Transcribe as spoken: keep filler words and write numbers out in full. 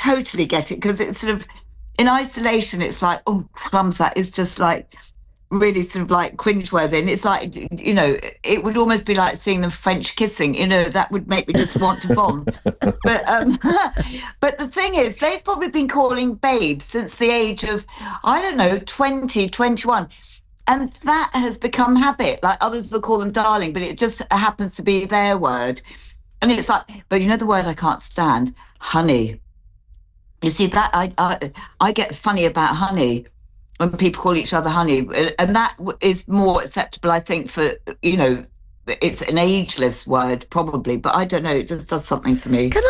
totally get it, because it's sort of, in isolation, it's like, oh, crumbs, that is just like really sort of like cringeworthy. And it's like, you know, it would almost be like seeing them French kissing, you know, that would make me just want to vomit. But um, but the thing is, they've probably been calling babe since the age of, I don't know, twenty, twenty-one. And that has become habit. Like others will call them darling, but it just happens to be their word. And it's like, but you know the word I can't stand? Honey. You see, that I, I I get funny about honey when people call each other honey. And that is more acceptable, I think, for, you know, it's an ageless word probably, but I don't know, it just does something for me. Can